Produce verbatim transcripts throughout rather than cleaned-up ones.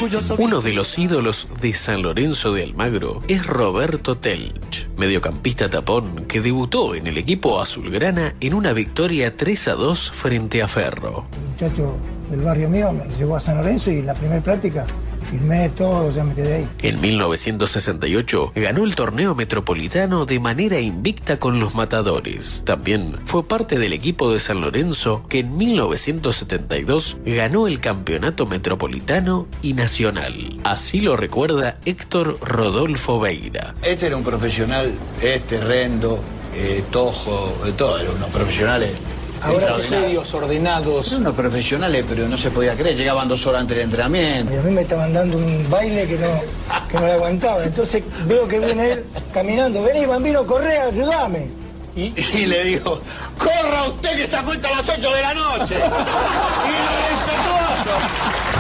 Uno de los ídolos de San Lorenzo de Almagro es Roberto Telch, mediocampista tapón que debutó en el equipo azulgrana en una victoria tres a dos frente a Ferro. Un muchacho del barrio mío me llevó a San Lorenzo y en la primera práctica firmé todo, ya me quedé ahí. En mil novecientos sesenta y ocho ganó el torneo metropolitano de manera invicta con los Matadores. También fue parte del equipo de San Lorenzo que en mil novecientos setenta y dos ganó el campeonato metropolitano y nacional. Así lo recuerda Héctor Rodolfo Beira. Este era un profesional, este Rendo, eh, Tojo, de todo, eran unos profesionales. Ahora serios, ordenados. Eran unos profesionales, pero no se podía creer, llegaban dos horas antes del entrenamiento. Y a mí me estaban dando un baile que no, que no le aguantaba. Entonces veo que viene él caminando. Vení, Bambino, corre, ayúdame. Y, y le digo, corra usted que se acuesta a las ocho de la noche. Y lo respetuoso.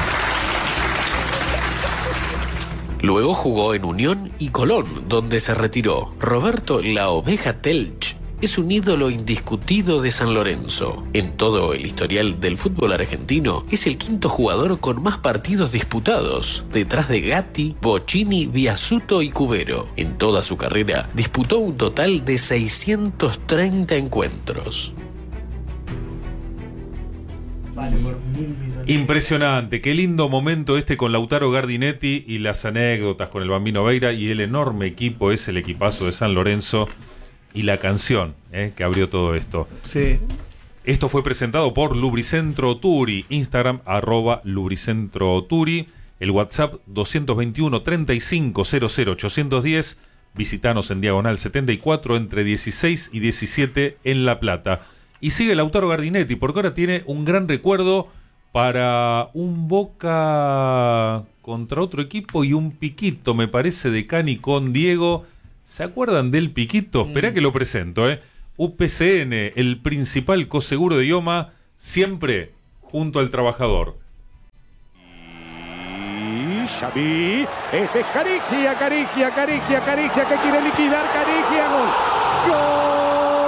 Luego jugó en Unión y Colón, donde se retiró. Roberto La Oveja Telch es un ídolo indiscutido de San Lorenzo. En todo el historial del fútbol argentino, es el quinto jugador con más partidos disputados, detrás de Gatti, Bocchini, Biasuto y Cubero. En toda su carrera, disputó un total de seiscientos treinta encuentros. Impresionante, qué lindo momento este con Lautaro Gardinetti y las anécdotas con el Bambino Beira y el enorme equipo, es el equipazo de San Lorenzo. Y la canción eh, que abrió todo esto. Sí. Esto fue presentado por Lubricentro Turi. Instagram, arroba Lubricentro Turi. El WhatsApp, dos dos uno, treinta y cinco, cero cero, ochocientos diez. Visitanos en Diagonal setenta y cuatro, entre dieciséis y diecisiete en La Plata. Y sigue Lautaro Gardinetti, porque ahora tiene un gran recuerdo para un Boca contra otro equipo y un piquito, me parece, de Cani con Diego. ¿Se acuerdan del piquito? Esperá que lo presento, ¿eh? U P C N, el principal coseguro de idioma, siempre junto al trabajador. Y Xavi, este es Carigia, Carigia, Carigia, Carigia, que quiere liquidar, Carigia, gol. ¡Gol!